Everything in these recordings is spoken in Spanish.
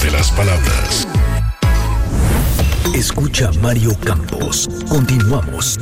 de las palabras. Escucha Mario Campos. Continuamos.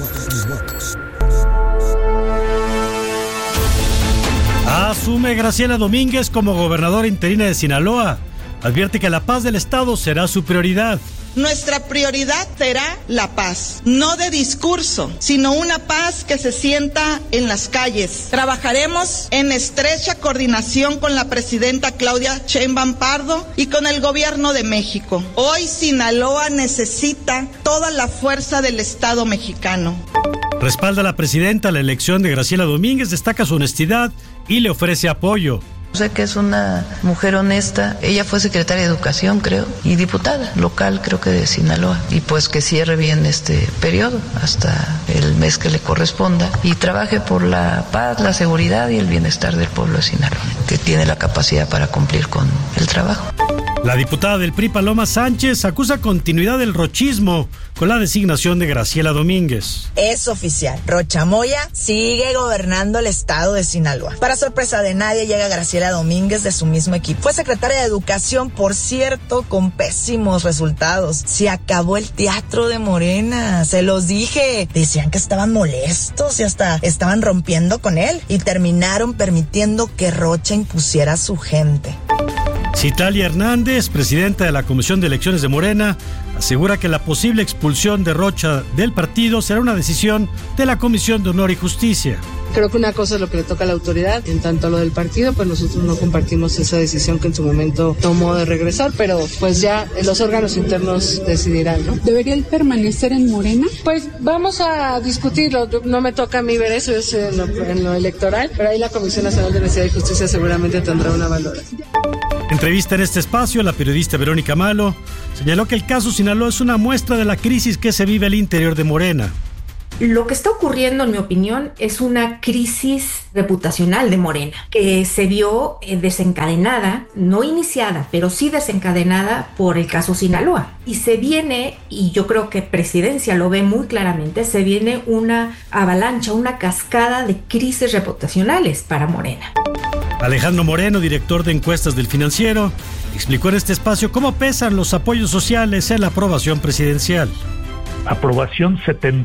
Asume Graciela Domínguez como gobernadora interina de Sinaloa. Advierte que la paz del estado será su prioridad. Nuestra prioridad será la paz, no de discurso, sino una paz que se sienta en las calles. Trabajaremos en estrecha coordinación con la presidenta Claudia Sheinbaum Pardo y con el gobierno de México. Hoy Sinaloa necesita toda la fuerza del Estado mexicano. Respalda a la presidenta la elección de Graciela Domínguez, destaca su honestidad y le ofrece apoyo. Sé que es una mujer honesta. Ella fue secretaria de Educación, creo, y diputada local, creo que de Sinaloa. Y pues que cierre bien este periodo hasta el mes que le corresponda y trabaje por la paz, la seguridad y el bienestar del pueblo de Sinaloa, que tiene la capacidad para cumplir con el trabajo. La diputada del PRI, Paloma Sánchez, acusa continuidad del rochismo con la designación de Graciela Domínguez. Es oficial. Rocha Moya sigue gobernando el estado de Sinaloa. Para sorpresa de nadie, llega Graciela Domínguez de su mismo equipo. Fue secretaria de Educación, por cierto, con pésimos resultados. Se acabó el teatro de Morena. Se los dije. Decían que estaban molestos y hasta estaban rompiendo con él. Y terminaron permitiendo que Rocha impusiera a su gente. Citlali Hernández, presidenta de la Comisión de Elecciones de Morena, asegura que la posible expulsión de Rocha del partido será una decisión de la Comisión de Honor y Justicia. Creo que una cosa es lo que le toca a la autoridad, en tanto a lo del partido, pues nosotros no compartimos esa decisión que en su momento tomó de regresar, pero pues ya los órganos internos decidirán, ¿no? ¿Debería él permanecer en Morena? Pues vamos a discutirlo, no me toca a mí ver eso, es en lo electoral, pero ahí la Comisión Nacional de Honestidad y Justicia seguramente tendrá una valoración. Entrevista en este espacio, la periodista Verónica Malo señaló que el caso Sinaloa es una muestra de la crisis que se vive al interior de Morena. Lo que está ocurriendo, en mi opinión, es una crisis reputacional de Morena, que se vio desencadenada, no iniciada, pero sí desencadenada por el caso Sinaloa. Y se viene, y yo creo que Presidencia lo ve muy claramente, se viene una avalancha, una cascada de crisis reputacionales para Morena. Alejandro Moreno, director de encuestas del Financiero, explicó en este espacio cómo pesan los apoyos sociales en la aprobación presidencial. Aprobación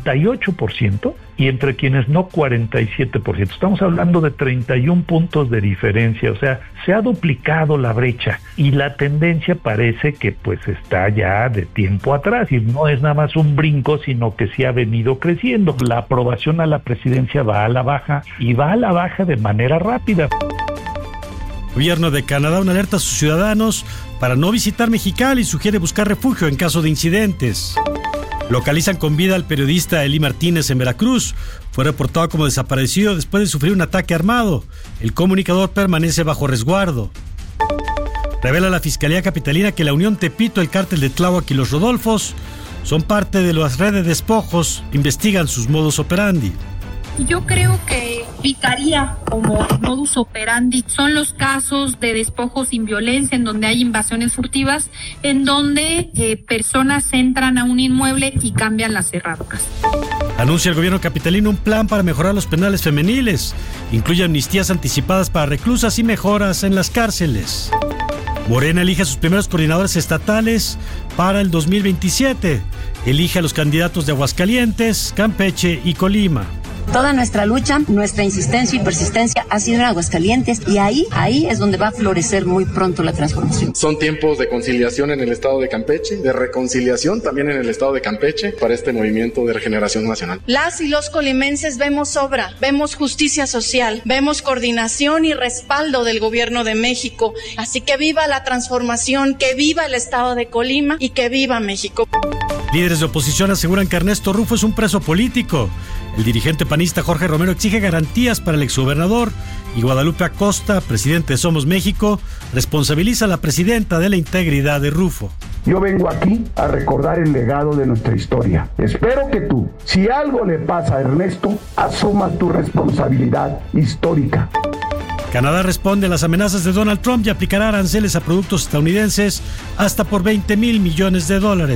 78% y entre quienes no 47%. Estamos hablando de 31 puntos de diferencia, o sea, se ha duplicado la brecha y la tendencia parece que pues está ya de tiempo atrás y no es nada más un brinco, sino que sí ha venido creciendo. La aprobación a la presidencia va a la baja y va a la baja de manera rápida. Gobierno de Canadá una alerta a sus ciudadanos para no visitar Mexicali y sugiere buscar refugio en caso de incidentes. Localizan con vida al periodista Eli Martínez en Veracruz. Fue reportado como desaparecido después de sufrir un ataque armado. El comunicador permanece bajo resguardo. Revela la Fiscalía Capitalina que la Unión Tepito, el Cártel de Tláhuac y los Rodolfos son parte de las redes de despojos. Investigan sus modus operandi. Yo creo que aplicaría como modus operandi son los casos de despojos sin violencia, en donde hay invasiones furtivas, en donde personas entran a un inmueble y cambian las cerraduras. Anuncia el gobierno capitalino un plan para mejorar los penales femeniles. Incluye amnistías anticipadas para reclusas y mejoras en las cárceles. Morena elige a sus primeros coordinadores estatales para el 2027. Elige a los candidatos de Aguascalientes, Campeche y Colima. Toda nuestra lucha, nuestra insistencia y persistencia ha sido en Aguascalientes y ahí es donde va a florecer muy pronto la transformación. Son tiempos de conciliación en el estado de Campeche, de reconciliación también en el estado de Campeche para este movimiento de regeneración nacional. Las y los colimenses vemos obra, vemos justicia social, vemos coordinación y respaldo del gobierno de México. Así que viva la transformación, que viva el estado de Colima y que viva México. Líderes de oposición aseguran que Ernesto Rufo es un preso político. El dirigente panista Jorge Romero exige garantías para el exgobernador y Guadalupe Acosta, presidente de Somos México, responsabiliza a la presidenta de la integridad de Rufo. Yo vengo aquí a recordar el legado de nuestra historia. Espero que tú, si algo le pasa a Ernesto, asumas tu responsabilidad histórica. Canadá responde a las amenazas de Donald Trump y aplicará aranceles a productos estadounidenses hasta por $20,000 millones.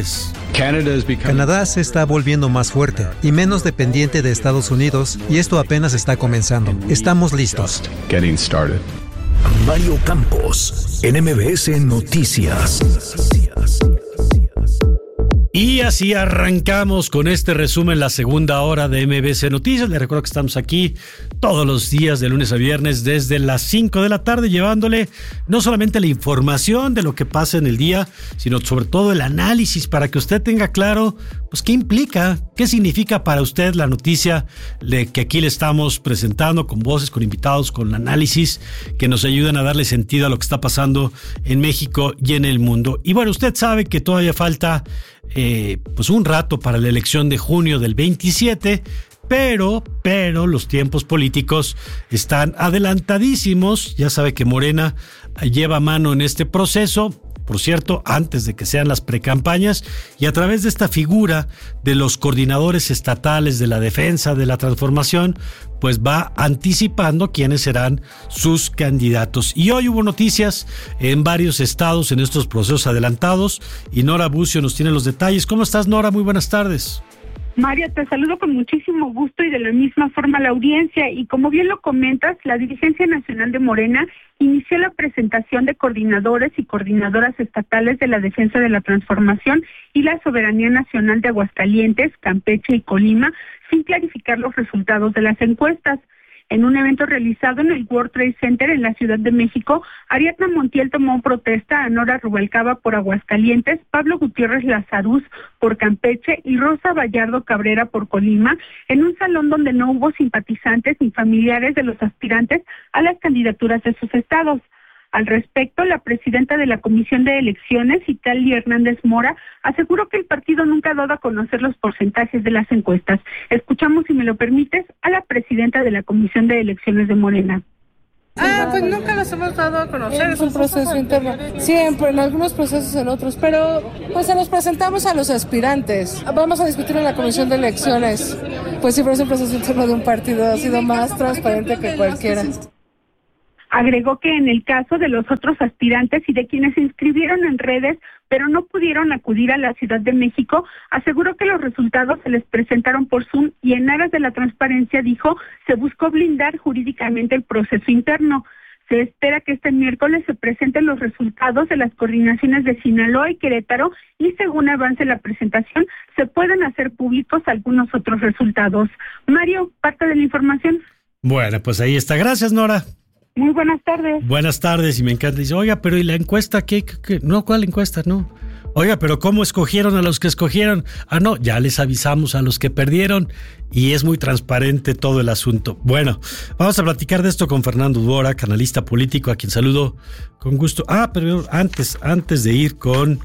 Canadá se está volviendo más fuerte y menos dependiente de Estados Unidos y esto apenas está comenzando. Estamos listos. Mario Campos, en MBS Noticias. Y así arrancamos con este resumen, la segunda hora de MBS Noticias. Les recuerdo que estamos aquí todos los días de lunes a viernes desde las 5 de la tarde, llevándole no solamente la información de lo que pasa en el día, sino sobre todo el análisis para que usted tenga claro pues qué implica, qué significa para usted la noticia que aquí le estamos presentando con voces, con invitados, con análisis que nos ayudan a darle sentido a lo que está pasando en México y en el mundo. Y bueno, usted sabe que todavía falta pues un rato para la elección de junio del 27, pero los tiempos políticos están adelantadísimos. Ya sabe que Morena lleva mano en este proceso, por cierto, antes de que sean las precampañas, y a través de esta figura de los coordinadores estatales de la defensa de la transformación, pues va anticipando quiénes serán sus candidatos. Y hoy hubo noticias en varios estados en estos procesos adelantados, y Nora Bucio nos tiene los detalles. ¿Cómo estás, Nora? Muy buenas tardes. Mario, te saludo con muchísimo gusto y de la misma forma la audiencia. Y como bien lo comentas, la Dirigencia Nacional de Morena inició la presentación de coordinadores y coordinadoras estatales de la defensa de la transformación y la soberanía nacional de Aguascalientes, Campeche y Colima, sin clarificar los resultados de las encuestas. En un evento realizado en el World Trade Center en la Ciudad de México, Ariadna Montiel tomó protesta a Nora Rubalcaba por Aguascalientes, Pablo Gutiérrez Lazaruz por Campeche y Rosa Vallardo Cabrera por Colima, en un salón donde no hubo simpatizantes ni familiares de los aspirantes a las candidaturas de sus estados. Al respecto, la presidenta de la Comisión de Elecciones, Italia Hernández Mora, aseguró que el partido nunca ha dado a conocer los porcentajes de las encuestas. Escuchamos, si me lo permites, a la presidenta de la Comisión de Elecciones de Morena. Pues nunca los hemos dado a conocer, es un proceso interno. Siempre, en algunos procesos, en otros, pero pues se los presentamos a los aspirantes. Vamos a discutir en la Comisión de Elecciones. Pues siempre es un proceso interno de un partido, ha sido más transparente que cualquiera. Agregó que en el caso de los otros aspirantes y de quienes se inscribieron en redes, pero no pudieron acudir a la Ciudad de México, aseguró que los resultados se les presentaron por Zoom y en aras de la transparencia, dijo, se buscó blindar jurídicamente el proceso interno. Se espera que este miércoles se presenten los resultados de las coordinaciones de Sinaloa y Querétaro y según avance la presentación, se pueden hacer públicos algunos otros resultados. Mario, parte de la información. Bueno, pues ahí está. Gracias, Nora. Muy buenas tardes. Buenas tardes, y me encanta. Dice, oiga, pero ¿y la encuesta qué? No, ¿cuál encuesta? No. Oiga, pero ¿cómo escogieron a los que escogieron? Ah, no, ya les avisamos a los que perdieron y es muy transparente todo el asunto. Bueno, vamos a platicar de esto con Fernando Dvorak, analista político, a quien saludo con gusto. Pero antes de ir con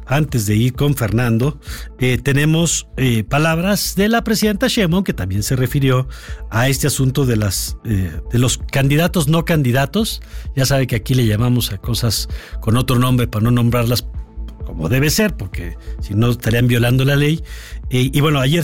Fernando, tenemos palabras de la presidenta Sheinbaum, que también se refirió a este asunto de los candidatos no candidatos. Ya sabe que aquí le llamamos a cosas con otro nombre para no nombrarlas como debe ser, porque si no estarían violando la ley. Y bueno, hoy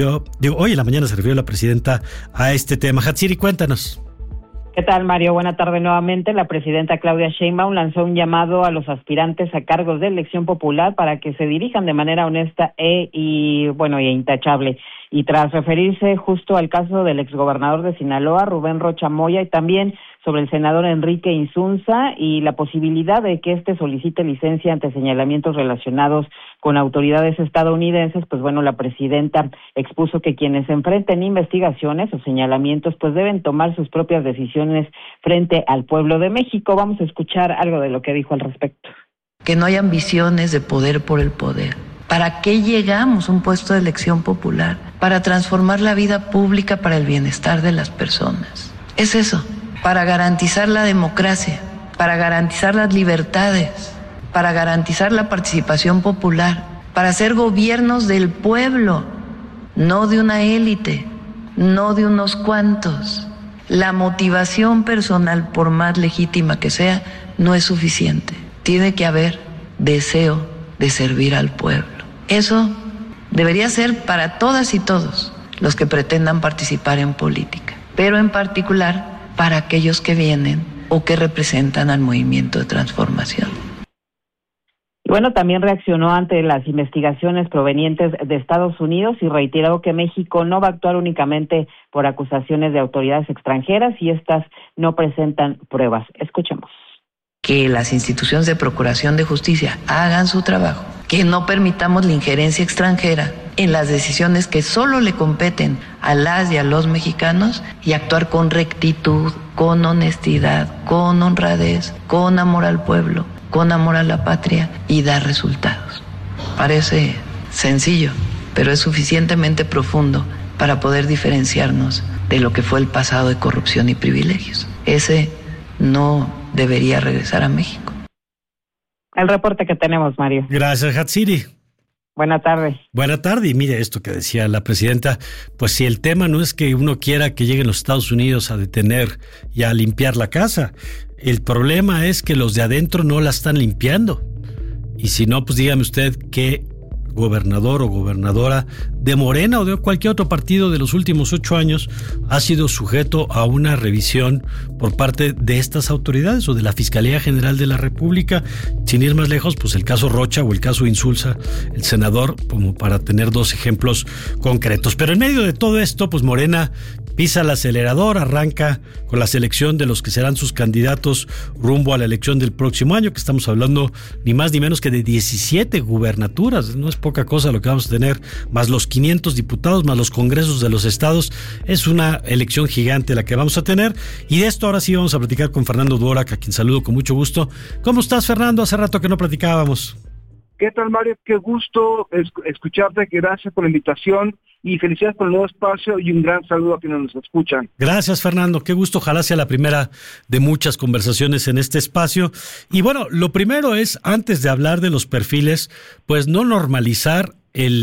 en la mañana se refirió la presidenta a este tema. Hatsiri, cuéntanos. ¿Qué tal, Mario? Buena tarde nuevamente. La presidenta Claudia Sheinbaum lanzó un llamado a los aspirantes a cargos de elección popular para que se dirijan de manera honesta e intachable. Y tras referirse justo al caso del exgobernador de Sinaloa, Rubén Rocha Moya, y también sobre el senador Enrique Insunza y la posibilidad de que solicite licencia ante señalamientos relacionados con autoridades estadounidenses, pues bueno, la presidenta expuso que quienes enfrenten investigaciones o señalamientos pues deben tomar sus propias decisiones frente al pueblo de México. Vamos a escuchar algo de lo que dijo al respecto. Que no hay ambiciones de poder por el poder. ¿Para qué llegamos a un puesto de elección popular? Para transformar la vida pública para el bienestar de las personas. Es eso, para garantizar la democracia, para garantizar las libertades, para garantizar la participación popular, para hacer gobiernos del pueblo, no de una élite, no de unos cuantos. La motivación personal, por más legítima que sea, no es suficiente. Tiene que haber deseo de servir al pueblo. Eso debería ser para todas y todos los que pretendan participar en política, pero en particular para aquellos que vienen o que representan al movimiento de transformación. Bueno, también reaccionó ante las investigaciones provenientes de Estados Unidos y reiteró que México no va a actuar únicamente por acusaciones de autoridades extranjeras y estas no presentan pruebas. Escuchemos. Que las instituciones de procuración de justicia hagan su trabajo, que no permitamos la injerencia extranjera en las decisiones que solo le competen a las y a los mexicanos y actuar con rectitud, con honestidad, con honradez, con amor al pueblo, con amor a la patria y dar resultados. Parece sencillo, pero es suficientemente profundo para poder diferenciarnos de lo que fue el pasado de corrupción y privilegios. Ese no debería regresar a México. El reporte que tenemos, Mario. Gracias, Hatsiri. Buena tarde. Buena tarde, y mire esto que decía la presidenta, pues si el tema no es que uno quiera que lleguen los Estados Unidos a detener y a limpiar la casa, el problema es que los de adentro no la están limpiando. Y si no, pues dígame usted qué gobernador o gobernadora de Morena o de cualquier otro partido de los últimos 8 años ha sido sujeto a una revisión por parte de estas autoridades o de la Fiscalía General de la República. Sin ir más lejos, pues el caso Rocha o el caso Insulza, el senador, como para tener 2 ejemplos concretos. Pero en medio de todo esto, pues Morena pisa el acelerador, arranca con la selección de los que serán sus candidatos rumbo a la elección del próximo año, que estamos hablando ni más ni menos que de 17 gubernaturas. No es poca cosa lo que vamos a tener, más los 500 diputados, más los congresos de los estados. Es una elección gigante la que vamos a tener, y de esto ahora sí vamos a platicar con Fernando Dvorak, a quien saludo con mucho gusto. ¿Cómo estás, Fernando? Hace rato que no platicábamos. ¿Qué tal, Mario? Qué gusto escucharte, gracias por la invitación y felicidades por el nuevo espacio y un gran saludo a quienes nos escuchan. Gracias, Fernando, qué gusto, ojalá sea la primera de muchas conversaciones en este espacio. Y bueno, lo primero es, antes de hablar de los perfiles, pues no normalizar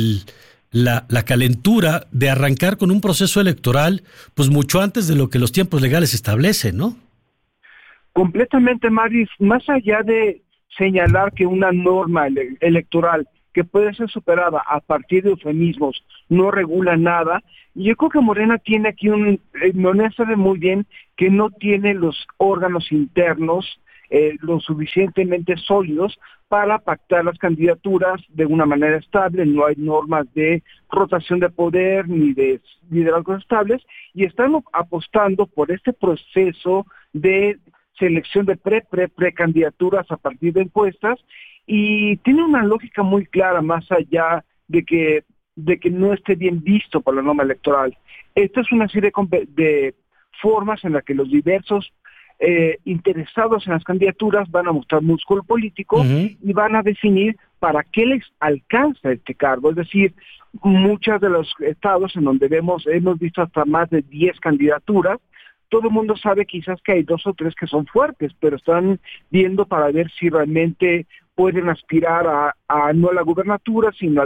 la calentura de arrancar con un proceso electoral pues mucho antes de lo que los tiempos legales establecen, ¿no? Completamente, Maris, más allá de señalar que una norma electoral que puede ser superada a partir de eufemismos no regula nada, yo creo que Morena tiene aquí Morena sabe muy bien que no tiene los órganos internos lo suficientemente sólidos para pactar las candidaturas de una manera estable. No hay normas de rotación de poder ni de liderazgos estables, y están apostando por este proceso de selección de precandidaturas a partir de encuestas, y tiene una lógica muy clara más allá de que no esté bien visto por la norma electoral. Esta es una serie de formas en las que los diversos interesados en las candidaturas van a mostrar músculo político y van a definir para qué les alcanza este cargo. Es decir, muchos de los estados en donde hemos visto hasta más de 10 candidaturas, todo el mundo sabe quizás que hay 2 o 3 que son fuertes, pero están viendo para ver si realmente pueden aspirar a no a la gubernatura, sino a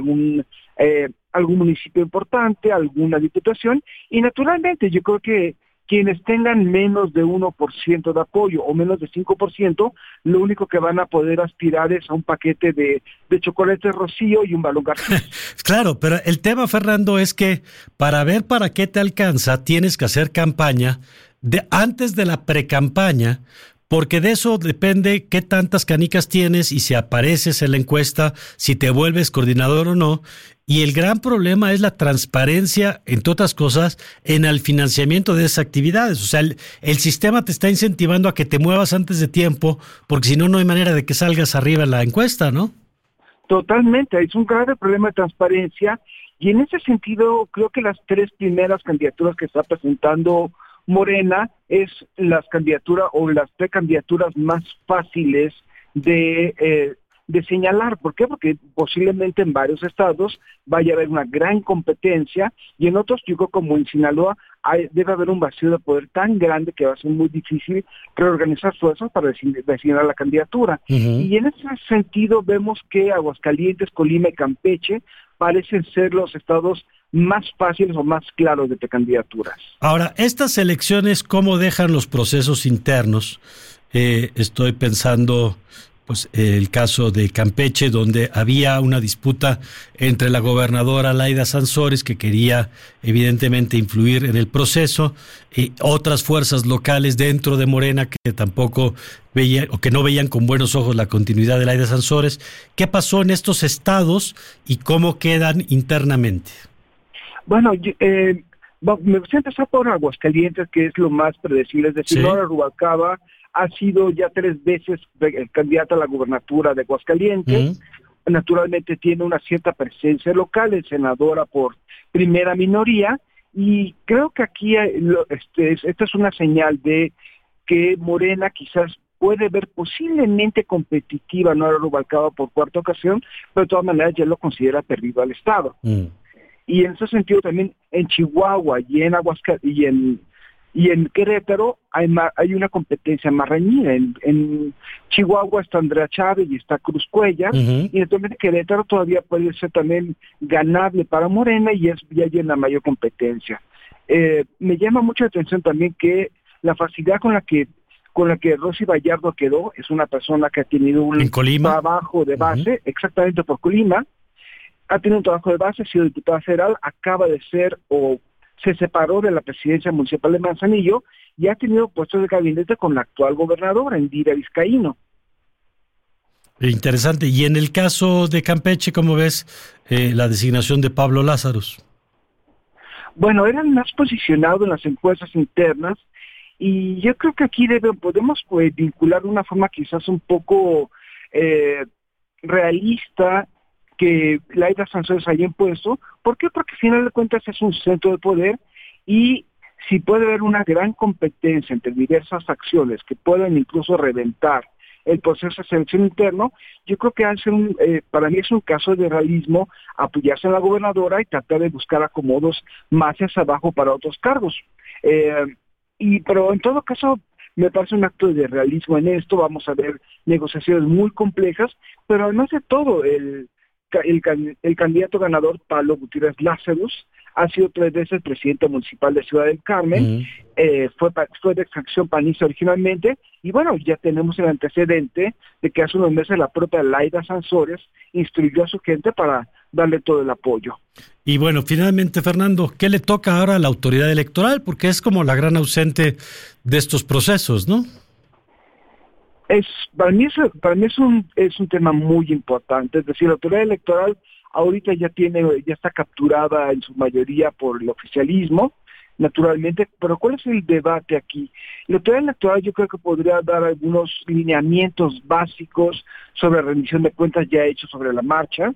algún municipio importante, alguna diputación, y naturalmente yo creo que quienes tengan menos de 1% de apoyo o menos de 5%, lo único que van a poder aspirar es a un paquete de chocolate Rocío y un balón García. Claro, pero el tema, Fernando, es que para ver para qué te alcanza, tienes que hacer campaña antes de la precampaña, porque de eso depende qué tantas canicas tienes y si apareces en la encuesta, si te vuelves coordinador o no. Y el gran problema es la transparencia, entre otras cosas, en el financiamiento de esas actividades. O sea, el sistema te está incentivando a que te muevas antes de tiempo, porque si no, no hay manera de que salgas arriba en la encuesta, ¿no? Totalmente, es un grave problema de transparencia, y en ese sentido creo que las 3 primeras candidaturas que está presentando Morena es las candidaturas o las precandidaturas más fáciles de señalar. ¿Por qué? Porque posiblemente en varios estados vaya a haber una gran competencia, y en otros, yo creo, como en Sinaloa, debe haber un vacío de poder tan grande que va a ser muy difícil reorganizar fuerzas para designar la candidatura. Y en ese sentido vemos que Aguascalientes, Colima y Campeche parecen ser los estados más fáciles o más claros de precandidaturas. Ahora, estas elecciones, ¿cómo dejan los procesos internos? Estoy pensando pues el caso de Campeche, donde había una disputa entre la gobernadora Laida Sansores, que quería evidentemente influir en el proceso, y otras fuerzas locales dentro de Morena que tampoco veían o que no veían con buenos ojos la continuidad de Laida Sansores. ¿Qué pasó en estos estados y cómo quedan internamente? Bueno, me gustaría empezar por Aguascalientes, que es lo más predecible. Es decir, Nora Rubalcaba ha sido ya 3 veces candidata a la gubernatura de Aguascalientes. Naturalmente tiene una cierta presencia local, es senadora por primera minoría, y creo que aquí esta es una señal de que Morena quizás puede ver posiblemente competitiva a Nora Rubalcaba por 4ª ocasión, pero de todas maneras ya lo considera perdido al Estado. Y en ese sentido también en Chihuahua y en Aguascalientes y en Querétaro hay una competencia más reñida. En Chihuahua está Andrea Chávez y está Cruz Cuellar, y naturalmente Querétaro todavía puede ser también ganable para Morena y ya hay una mayor competencia. Me llama mucho la atención también que la facilidad con la que Rosy Vallardo quedó. Es una persona que ha tenido un trabajo de base, exactamente por Colima, ha tenido un trabajo de base, ha sido diputada federal, acaba de ser se separó de la presidencia municipal de Manzanillo y ha tenido puestos de gabinete con la actual gobernadora, Indira Vizcaíno. Interesante. Y en el caso de Campeche, ¿cómo ves la designación de Pablo Lázaros? Bueno, era el más posicionado en las encuestas internas, y yo creo que aquí podemos vincular de una forma quizás un poco realista que Laida Sansores haya impuesto. ¿Por qué? Porque al final de cuentas es un centro de poder, y si puede haber una gran competencia entre diversas acciones que pueden incluso reventar el proceso de selección interno, yo creo que para mí es un caso de realismo apoyarse en la gobernadora y tratar de buscar acomodos más hacia abajo para otros cargos. Pero en todo caso me parece un acto de realismo en esto. Vamos a ver negociaciones muy complejas, pero además de todo, el candidato ganador, Pablo Gutiérrez Lázaros, ha sido 3 veces presidente municipal de Ciudad del Carmen, fue de extracción panista originalmente, y bueno, ya tenemos el antecedente de que hace unos meses la propia Laida Sansores instruyó a su gente para darle todo el apoyo. Y bueno, finalmente, Fernando, ¿qué le toca ahora a la autoridad electoral? Porque es como la gran ausente de estos procesos, ¿no? Para mí es un tema muy importante. Es decir, la autoridad electoral ahorita ya está capturada en su mayoría por el oficialismo, naturalmente, pero ¿cuál es el debate aquí? La autoridad electoral yo creo que podría dar algunos lineamientos básicos sobre rendición de cuentas ya hechos sobre la marcha,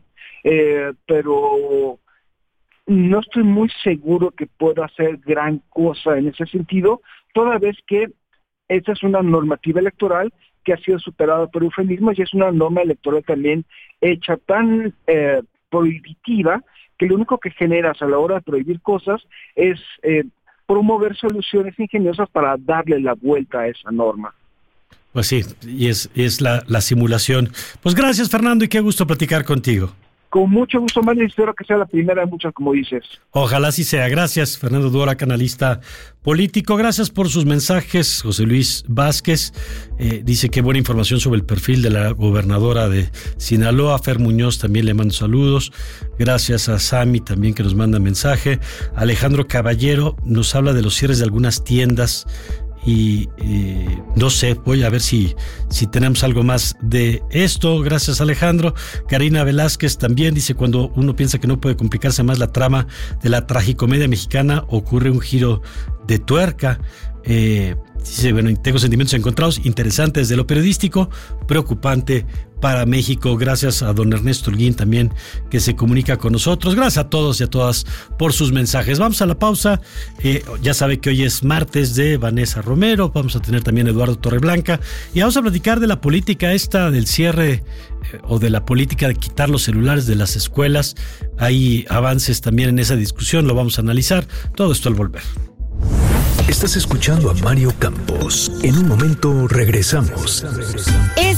pero no estoy muy seguro que pueda hacer gran cosa en ese sentido, toda vez que esta es una normativa electoral que ha sido superada por eufemismos, y es una norma electoral también hecha tan prohibitiva que lo único que generas a la hora de prohibir cosas es promover soluciones ingeniosas para darle la vuelta a esa norma. Pues sí, y es la simulación. Pues gracias, Fernando, y qué gusto platicar contigo. Con mucho gusto, Mario, y espero que sea la primera de muchas, como dices. Ojalá así sea. Gracias, Fernando Duora, analista político. Gracias por sus mensajes. José Luis Vázquez dice que buena información sobre el perfil de la gobernadora de Sinaloa. Fer Muñoz también le mando saludos. Gracias a Sami también, que nos manda mensaje. Alejandro Caballero nos habla de los cierres de algunas tiendas. Y no sé, voy a ver si tenemos algo más de esto. Gracias, Alejandro. Karina Velázquez también dice: cuando uno piensa que no puede complicarse más la trama de la tragicomedia mexicana, ocurre un giro de tuerca. Dice, bueno, tengo sentimientos encontrados, interesantes de lo periodístico, preocupante para México. Gracias a don Ernesto Holguín también, que se comunica con nosotros. Gracias a todos y a todas por sus mensajes. Vamos a la pausa. Ya sabe que hoy es martes de Vanessa Romero. Vamos a tener también a Eduardo Torreblanca y vamos a platicar de la política esta del cierre o de la política de quitar los celulares de las escuelas. Hay avances también en esa discusión, lo vamos a analizar. Todo esto al volver. Estás escuchando a Mario Campos. En un momento regresamos.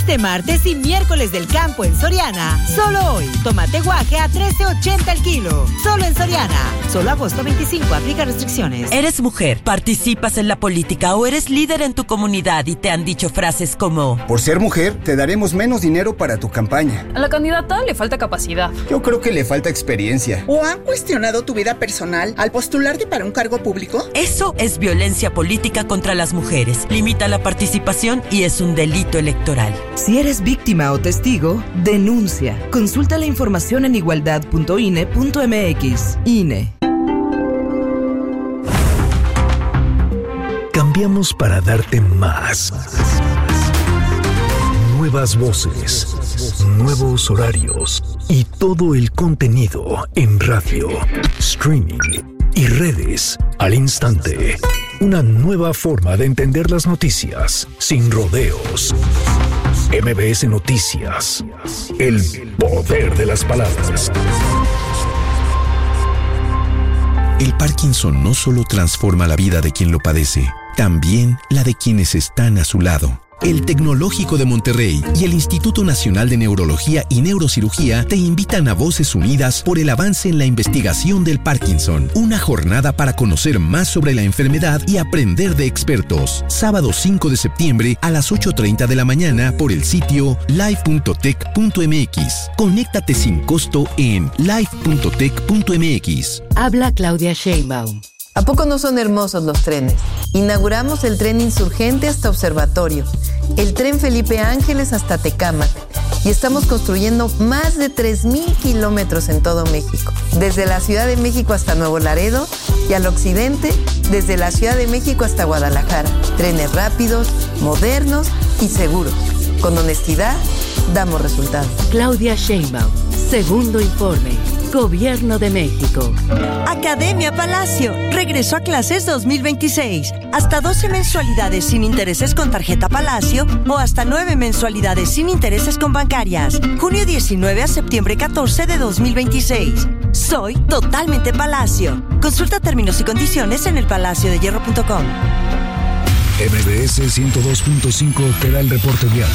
Este martes y miércoles del campo en Soriana. Solo hoy, tomate guaje a $13.80 el kilo. Solo en Soriana. Solo agosto 25, aplica restricciones. ¿Eres mujer, participas en la política o eres líder en tu comunidad y te han dicho frases como: por ser mujer, te daremos menos dinero para tu campaña? A la candidata le falta capacidad. Yo creo que le falta experiencia. ¿O han cuestionado tu vida personal al postularte para un cargo público? Eso es violencia política contra las mujeres. Limita la participación y es un delito electoral. Si eres víctima o testigo, denuncia. Consulta la información en igualdad.ine.mx. INE. Cambiamos para darte más. Nuevas voces, nuevos horarios y todo el contenido en radio, streaming y redes al instante. Una nueva forma de entender las noticias sin rodeos. MBS Noticias. El poder de las palabras. El Parkinson no solo transforma la vida de quien lo padece, también la de quienes están a su lado. El Tecnológico de Monterrey y el Instituto Nacional de Neurología y Neurocirugía te invitan a Voces Unidas por el avance en la investigación del Parkinson. Una jornada para conocer más sobre la enfermedad y aprender de expertos. Sábado 5 de septiembre a las 8:30 de la mañana por el sitio live.tech.mx. Conéctate sin costo en live.tech.mx. Habla Claudia Sheinbaum. ¿A poco no son hermosos los trenes? Inauguramos el tren Insurgente hasta Observatorio, el tren Felipe Ángeles hasta Tecámac y estamos construyendo más de 3,000 kilómetros en todo México, desde la Ciudad de México hasta Nuevo Laredo y al occidente, desde la Ciudad de México hasta Guadalajara. Trenes rápidos, modernos y seguros. Con honestidad, damos resultados. Claudia Sheinbaum, segundo informe. Gobierno de México. Academia Palacio regresó a clases 2026. Hasta 12 mensualidades sin intereses con tarjeta Palacio o hasta 9 mensualidades sin intereses con bancarias. Junio 19 a septiembre 14 de 2026. Soy totalmente Palacio. Consulta términos y condiciones en elpalaciodehierro.com. MBS 102.5 te da el reporte vial.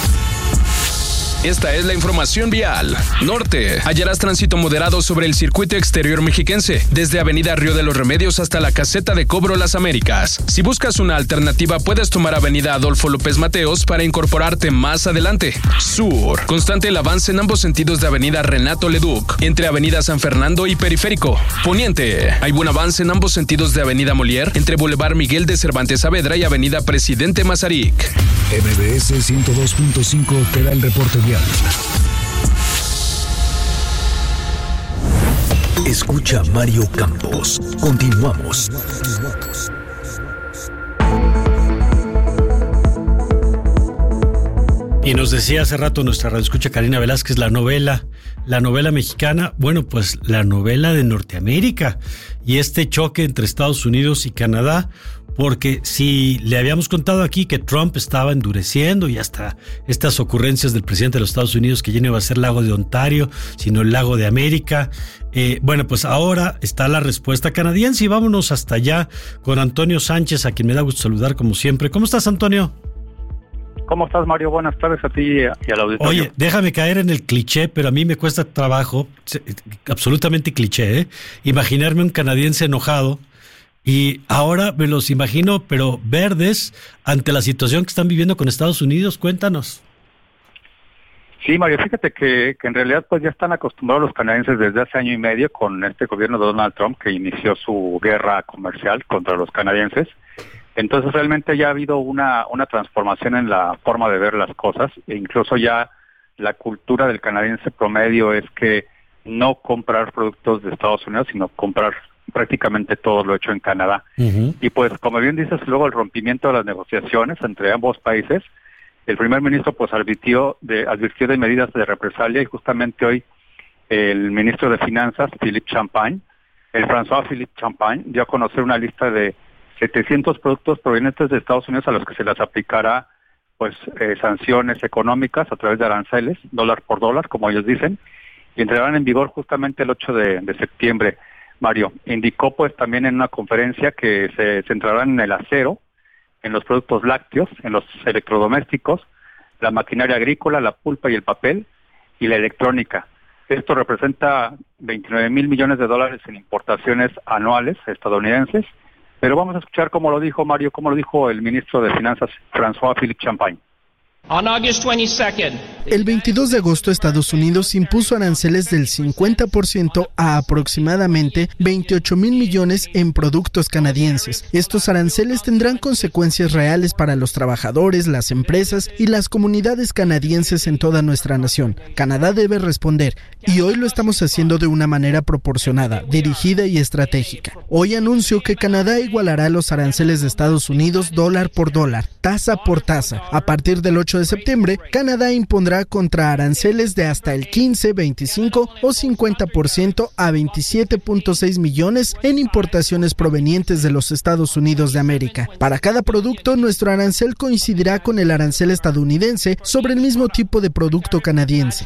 Esta es la información vial. Norte, hallarás tránsito moderado sobre el circuito exterior mexiquense, desde Avenida Río de los Remedios hasta la caseta de cobro Las Américas. Si buscas una alternativa, puedes tomar Avenida Adolfo López Mateos para incorporarte más adelante. Sur, constante el avance en ambos sentidos de Avenida Renato Leduc, entre Avenida San Fernando y Periférico. Poniente, hay buen avance en ambos sentidos de Avenida Molière, entre Boulevard Miguel de Cervantes Saavedra y Avenida Presidente Mazarik. MBS 102.5 te da el reporte vial. Escucha Mario Campos. Continuamos. Y nos decía hace rato nuestra radioescucha Karina Velázquez, la novela mexicana, bueno, pues la novela de Norteamérica y este choque entre Estados Unidos y Canadá, porque si le habíamos contado aquí que Trump estaba endureciendo y hasta estas ocurrencias del presidente de los Estados Unidos que ya no iba a ser el lago de Ontario, sino el lago de América, bueno, pues ahora está la respuesta canadiense y vámonos hasta allá con Antonio Sánchez, a quien me da gusto saludar como siempre. ¿Cómo estás, Antonio? ¿Cómo estás, Mario? Buenas tardes a ti y al auditorio. Oye, déjame caer en el cliché, pero a mí me cuesta trabajo, absolutamente cliché, imaginarme un canadiense enojado. Y ahora me los imagino, pero verdes, ante la situación que están viviendo con Estados Unidos. Cuéntanos. Sí, Mario, fíjate que en realidad pues ya están acostumbrados los canadienses desde hace año y medio con este gobierno de Donald Trump que inició su guerra comercial contra los canadienses. Entonces realmente ya ha habido una transformación en la forma de ver las cosas e incluso ya la cultura del canadiense promedio es que no comprar productos de Estados Unidos, sino comprar prácticamente todo lo hecho en Canadá. Uh-huh. Y pues, como bien dices, luego el rompimiento de las negociaciones entre ambos países, el primer ministro pues advirtió de medidas de represalia y justamente hoy el ministro de Finanzas, Philippe Champagne, el François Philippe Champagne, dio a conocer una lista de 700 productos provenientes de Estados Unidos a los que se les aplicará pues sanciones económicas a través de aranceles, dólar por dólar, como ellos dicen, y entrarán en vigor justamente el 8 de septiembre. Mario, indicó pues también en una conferencia que se centrarán en el acero, en los productos lácteos, en los electrodomésticos, la maquinaria agrícola, la pulpa y el papel, y la electrónica. Esto representa 29 mil millones de dólares en importaciones anuales estadounidenses, pero vamos a escuchar cómo lo dijo Mario, cómo lo dijo el ministro de Finanzas, François-Philippe Champagne. El 22 de agosto, Estados Unidos impuso aranceles del 50% a aproximadamente 28 mil millones en productos canadienses. Estos aranceles tendrán consecuencias reales para los trabajadores, las empresas y las comunidades canadienses en toda nuestra nación. Canadá debe responder, y hoy lo estamos haciendo de una manera proporcionada, dirigida y estratégica. Hoy anuncio que Canadá igualará los aranceles de Estados Unidos dólar por dólar, tasa por tasa. A partir del 8 de septiembre, Canadá impondrá contraaranceles de hasta el 15, 25 o 50% a 27.6 millones en importaciones provenientes de los Estados Unidos de América. Para cada producto, nuestro arancel coincidirá con el arancel estadounidense sobre el mismo tipo de producto canadiense.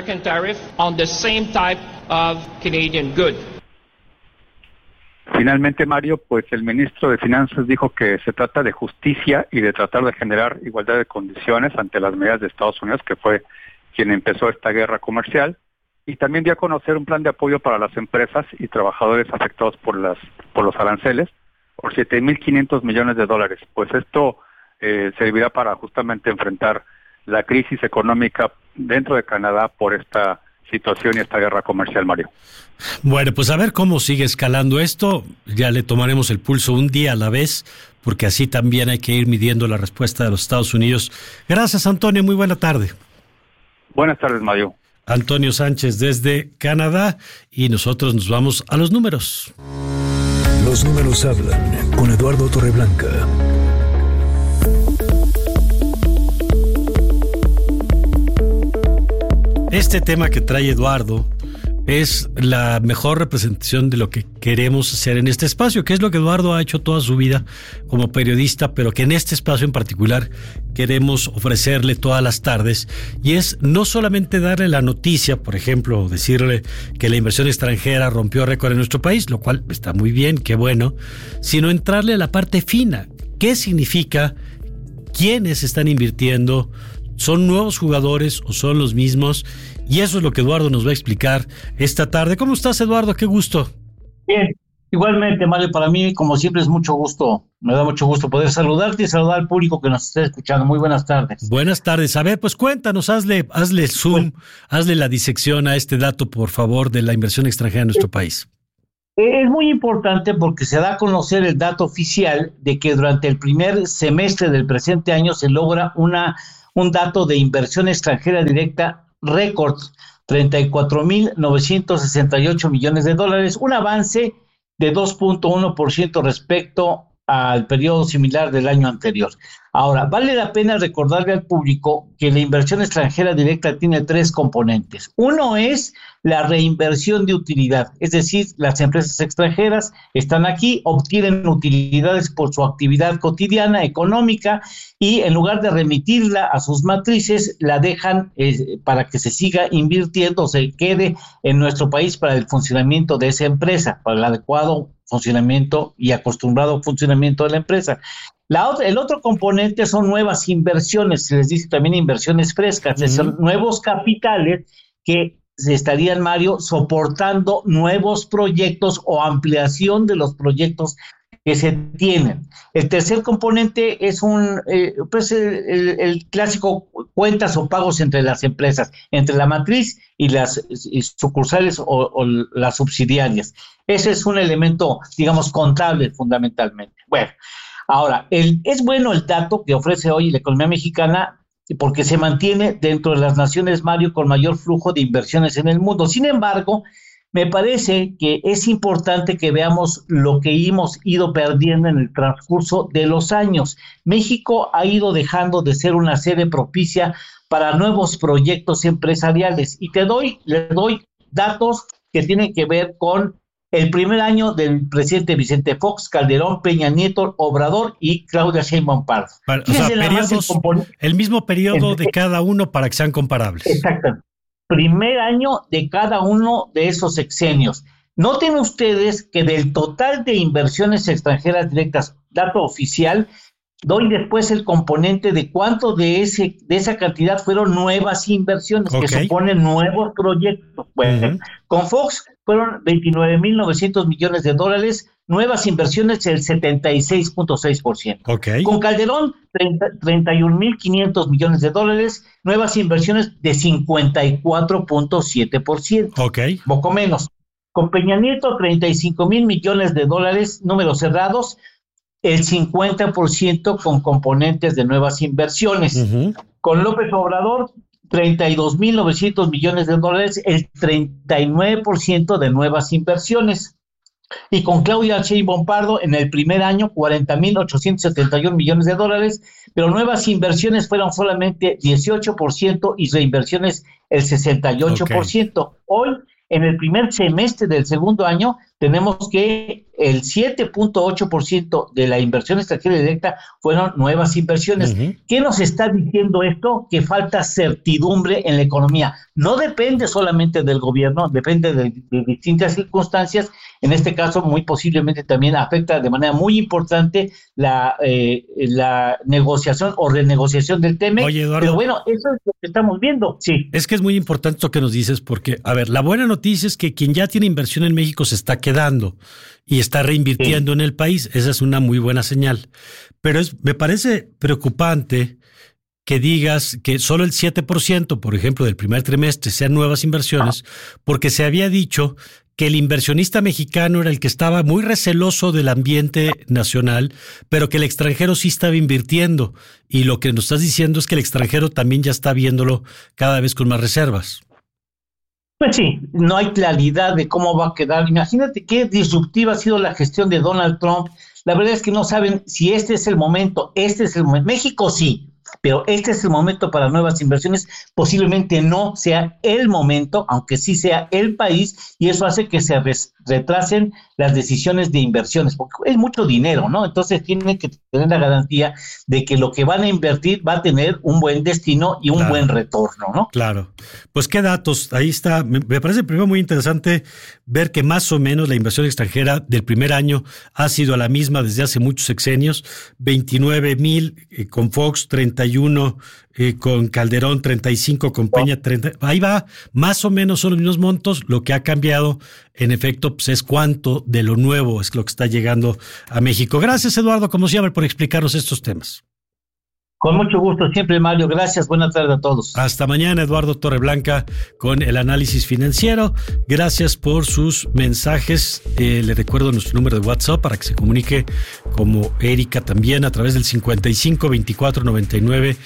Finalmente, Mario, pues el ministro de Finanzas dijo que se trata de justicia y de tratar de generar igualdad de condiciones ante las medidas de Estados Unidos, que fue quien empezó esta guerra comercial, y también dio a conocer un plan de apoyo para las empresas y trabajadores afectados por los aranceles por 7.500 millones de dólares. Pues esto servirá para justamente enfrentar la crisis económica dentro de Canadá por esta situación y esta guerra comercial, Mario. Bueno, pues a ver cómo sigue escalando esto. Ya le tomaremos el pulso un día a la vez, porque así también hay que ir midiendo la respuesta de los Estados Unidos. Gracias, Antonio. Muy buena tarde. Buenas tardes, Mario. Antonio Sánchez desde Canadá, y nosotros nos vamos a los números. Los números hablan con Eduardo Torreblanca. Este tema que trae Eduardo es la mejor representación de lo que queremos hacer en este espacio, que es lo que Eduardo ha hecho toda su vida como periodista, pero que en este espacio en particular queremos ofrecerle todas las tardes, y es no solamente darle la noticia, por ejemplo, decirle que la inversión extranjera rompió récord en nuestro país, lo cual está muy bien, qué bueno, sino entrarle a la parte fina. ¿Qué significa? ¿Quiénes están invirtiendo? ¿Son nuevos jugadores o son los mismos? Y eso es lo que Eduardo nos va a explicar esta tarde. ¿Cómo estás, Eduardo? Qué gusto. Bien, igualmente, Mario, para mí, como siempre, es mucho gusto. Me da mucho gusto poder saludarte y saludar al público que nos esté escuchando. Muy buenas tardes. Buenas tardes. A ver, pues cuéntanos, hazle zoom, hazle la disección a este dato, por favor, de la inversión extranjera en nuestro país. Es muy importante porque se da a conocer el dato oficial de que durante el primer semestre del presente año se logra un dato de inversión extranjera directa récord, 34.968 millones de dólares, un avance de 2.1% respecto al periodo similar del año anterior. Ahora, vale la pena recordarle al público que la inversión extranjera directa tiene tres componentes. Uno es la reinversión de utilidad, es decir, las empresas extranjeras están aquí, obtienen utilidades por su actividad cotidiana, económica, y en lugar de remitirla a sus matrices, la dejan para que se siga invirtiendo, se quede en nuestro país para el funcionamiento de esa empresa, para el adecuado funcionamiento y acostumbrado funcionamiento de la empresa. El otro componente son nuevas inversiones, se les dice también inversiones frescas, son nuevos capitales que se estarían, Mario, soportando nuevos proyectos o ampliación de los proyectos que se tienen. El tercer componente es el clásico cuentas o pagos entre las empresas, entre la matriz y las sucursales o las subsidiarias. Ese es un elemento, digamos, contable fundamentalmente. Bueno, ahora, es bueno el dato que ofrece hoy la economía mexicana porque se mantiene dentro de las naciones, Mario, con mayor flujo de inversiones en el mundo. Sin embargo, me parece que es importante que veamos lo que hemos ido perdiendo en el transcurso de los años. México ha ido dejando de ser una sede propicia para nuevos proyectos empresariales. Y le doy datos que tienen que ver con el primer año del presidente Vicente Fox, Calderón, Peña Nieto, Obrador y Claudia Sheinbaum Pardo. O sea, el mismo periodo de cada uno para que sean comparables. Exactamente. Primer año de cada uno de esos sexenios. Noten ustedes que del total de inversiones extranjeras directas, dato oficial, doy después el componente de cuánto de esa cantidad fueron nuevas inversiones, que suponen nuevos proyectos. Bueno, con Fox fueron 29.900 millones de dólares, nuevas inversiones el 76.6%. Con Calderón, 31.500 millones de dólares, nuevas inversiones de 54.7%. Poco menos. Con Peña Nieto, 35.000 millones de dólares, números cerrados, el 50% con componentes de nuevas inversiones. Con López Obrador, 32.900 millones de dólares, el 39% de nuevas inversiones. Y con Claudia Sheinbaum Pardo, en el primer año, 40.871 millones de dólares, pero nuevas inversiones fueron solamente 18% y reinversiones el 68%. Hoy, en el primer semestre del segundo año, tenemos que el 7.8% de la inversión extranjera directa fueron nuevas inversiones. ¿Qué nos está diciendo esto? Que falta certidumbre en la economía. No depende solamente del gobierno, depende de distintas circunstancias. En este caso, muy posiblemente también afecta de manera muy importante la negociación o renegociación del TEMEC. Oye, Eduardo, pero bueno, eso es lo que estamos viendo. Sí. Es que es muy importante esto que nos dices porque, a ver, la buena noticia es que quien ya tiene inversión en México se está quedando y está reinvirtiendo en el país. Esa es una muy buena señal. Pero me parece preocupante que digas que solo el 7%, por ejemplo, del primer trimestre sean nuevas inversiones, porque se había dicho que el inversionista mexicano era el que estaba muy receloso del ambiente nacional, pero que el extranjero sí estaba invirtiendo. Y lo que nos estás diciendo es que el extranjero también ya está viéndolo cada vez con más reservas. Pues sí, no hay claridad de cómo va a quedar. Imagínate qué disruptiva ha sido la gestión de Donald Trump. La verdad es que no saben si este es el momento. México sí, pero este es el momento para nuevas inversiones. Posiblemente no sea el momento, aunque sí sea el país, y eso hace que se retrasen las decisiones de inversiones, porque es mucho dinero, ¿no? Entonces tienen que tener la garantía de que lo que van a invertir va a tener un buen destino y un buen retorno, ¿no? Claro. Pues qué datos, ahí está. Me parece primero muy interesante ver que más o menos la inversión extranjera del primer año ha sido la misma desde hace muchos sexenios, 29,000 con Fox, 31 con Calderón, 35 con Peña, 30. Ahí va, más o menos son los mismos montos. Lo que ha cambiado, en efecto, pues es cuánto de lo nuevo es lo que está llegando a México. Gracias, Eduardo, como siempre, por explicarnos estos temas. Con mucho gusto, siempre, Mario. Gracias, buenas tardes a todos. Hasta mañana, Eduardo Torreblanca, con el análisis financiero. Gracias por sus mensajes. Le recuerdo nuestro número de WhatsApp para que se comunique como Erika también a través del 55 24 99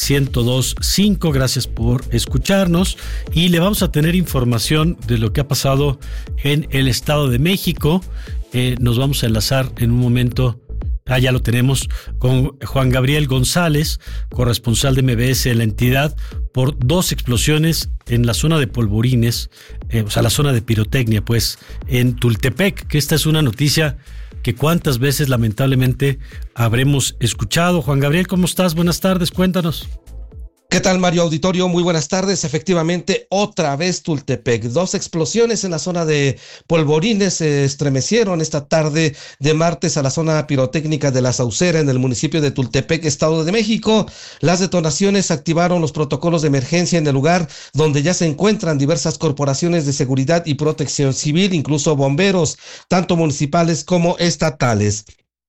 102 5. Gracias por escucharnos y le vamos a tener información de lo que ha pasado en el Estado de México. Nos vamos a enlazar en un momento. Ya lo tenemos con Juan Gabriel González, corresponsal de MBS en la entidad, por 2 explosiones en la zona de Polvorines, la zona de pirotecnia, pues, en Tultepec, que esta es una noticia que cuántas veces lamentablemente habremos escuchado. Juan Gabriel, ¿cómo estás? Buenas tardes, cuéntanos. ¿Qué tal, Mario Auditorio? Muy buenas tardes. Efectivamente, otra vez Tultepec. 2 explosiones en la zona de Polvorines se estremecieron esta tarde de martes a la zona pirotécnica de La Saucera en el municipio de Tultepec, Estado de México. Las detonaciones activaron los protocolos de emergencia en el lugar donde ya se encuentran diversas corporaciones de seguridad y protección civil, incluso bomberos, tanto municipales como estatales.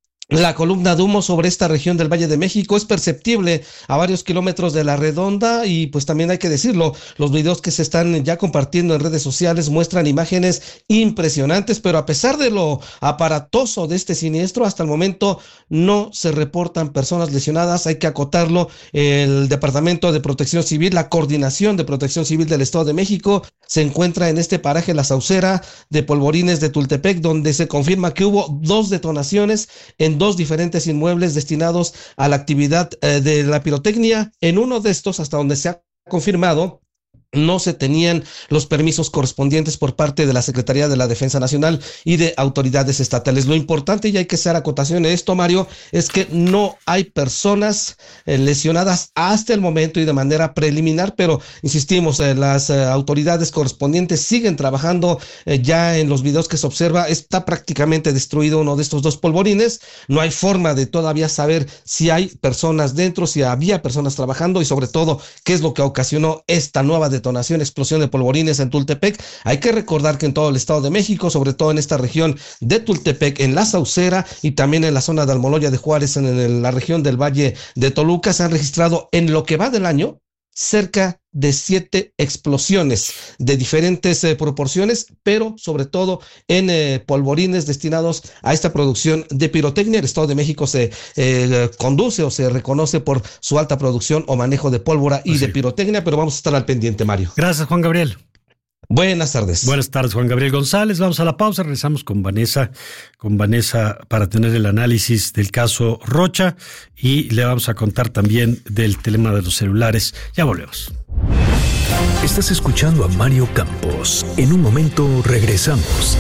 La columna de humo sobre esta región del Valle de México es perceptible a varios kilómetros de la redonda y pues también hay que decirlo, los videos que se están ya compartiendo en redes sociales muestran imágenes impresionantes, pero a pesar de lo aparatoso de este siniestro, hasta el momento no se reportan personas lesionadas. Hay que acotarlo, el Departamento de Protección Civil, la Coordinación de Protección Civil del Estado de México se encuentra en este paraje La Saucera de Polvorines de Tultepec, donde se confirma que hubo 2 detonaciones en 2 diferentes inmuebles destinados a la actividad de la pirotecnia. En uno de estos, hasta donde se ha confirmado, no se tenían los permisos correspondientes por parte de la Secretaría de la Defensa Nacional y de autoridades estatales. Lo importante, y hay que hacer acotación de esto, Mario, es que no hay personas lesionadas hasta el momento y de manera preliminar, pero insistimos, las autoridades correspondientes siguen trabajando. Ya en los videos que se observa está prácticamente destruido uno de estos dos polvorines. No hay forma de todavía saber si hay personas dentro, si había personas trabajando y sobre todo qué es lo que ocasionó esta nueva detonación, explosión de polvorines en Tultepec. Hay que recordar que en todo el Estado de México, sobre todo en esta región de Tultepec, en la Saucera y también en la zona de Almoloya de Juárez, en la región del Valle de Toluca, se han registrado en lo que va del año cerca de 7 explosiones de diferentes proporciones, pero sobre todo en polvorines destinados a esta producción de pirotecnia. El Estado de México se conduce o se reconoce por su alta producción o manejo de pólvora y de pirotecnia, pero vamos a estar al pendiente, Mario. Gracias, Juan Gabriel. Buenas tardes. Buenas tardes, Juan Gabriel González. Vamos a la pausa, regresamos con Vanessa para tener el análisis del caso Rocha y le vamos a contar también del tema de los celulares. Ya volvemos. Estás escuchando a Mario Campos. En un momento regresamos.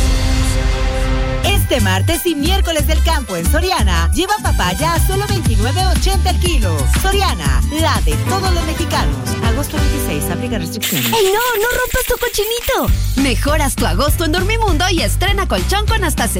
Este martes y miércoles del campo en Soriana, lleva papaya a solo $29.80 el kilo. Soriana, la de todos los mexicanos. Agosto 26, aplica restricciones. ¡Ey, no rompas tu cochinito! Mejoras tu agosto en Dormimundo y estrena colchón con hasta